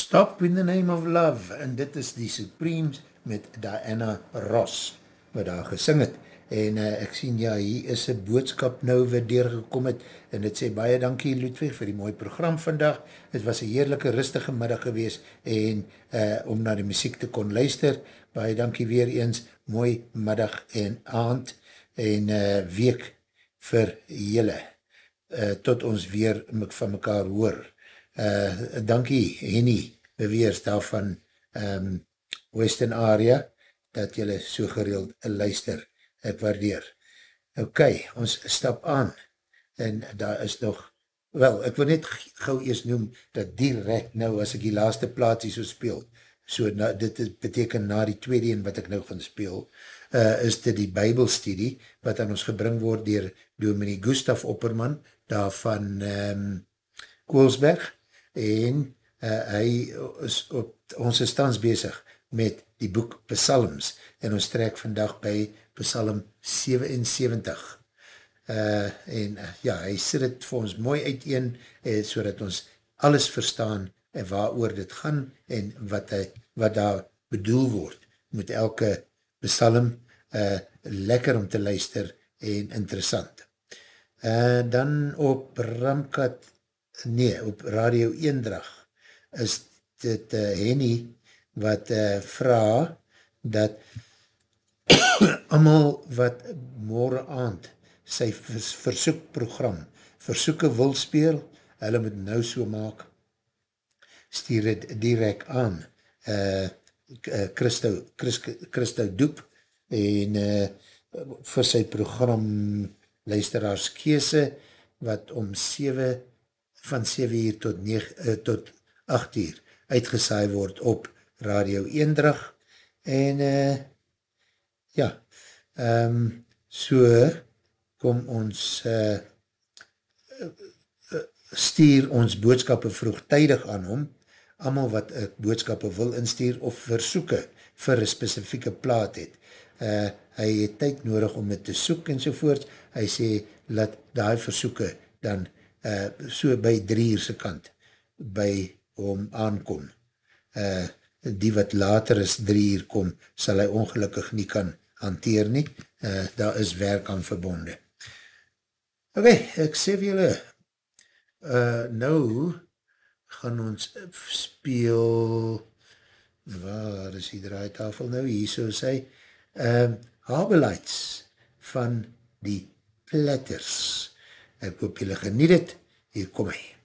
Stop in the Name of Love, en dit is die Supremes met Diana Ross, wat daar gesing het, en ek sien, ja, hier is een boodskap nou wat deurgekom het, en het sê, baie dankie Ludwig vir die mooie program vandag, het was een heerlijke rustige middag gewees, en om na die muziek te kon luister, baie dankie weer eens, mooi middag en aand, en week vir julle, tot ons weer van mekaar hoor. Dankie Henny beweers daarvan Western Area dat jylle so gereeld luister, ek waardeer. Ok, ons stap aan en daar is nog, wel, ek wil net gauw eers noem dat direct nou as ek die laaste plaatsie so speel, so dit beteken na die tweede een wat ek nou gaan speel, is dit die Bybelstudie wat aan ons gebring word dier Dominee Gustaf Opperman daar van Koolsberg, en hy is ons is tans bezig met die boek Psalms, en ons trek vandag by Psalm 77, en ja, hy sit het vir ons mooi uiteen, so dat ons alles verstaan, en waar oor dit gaan, en wat daar bedoel word, met elke Psalm, lekker om te luister, en interessant. Dan op Ramkat, nee, op Radio Eendrag is dit Henny wat vraag dat allemaal wat morgen aand sy versoekprogram versoeke wil speel, hulle moet nou so maak, stuur het direct aan Christo Doep en vir sy program luisteraars keuse wat om 7 uur tot 8 uur uitgesaai word op Radio Eendrag en ja, so kom ons stuur ons boodskappe vroegtydig aan hom, allemaal wat boodskappe wil instuur of versoeke vir een spesifieke plaat het. Hy het tyd nodig om het te soek en sovoort, hy sê, laat die versoeke dan so by 3 uur se kant by hom aankom. Die wat later as 3 uur kom, sal hy ongelukkig nie kan hanteer nie. Daar is werk aan verbonde. Ok, ek sê vir julle, nou gaan ons speel, waar is die draaitafel nou, hier so sê, Habelites van die Platters. Ek hoop julle geniet het, hier kom hy.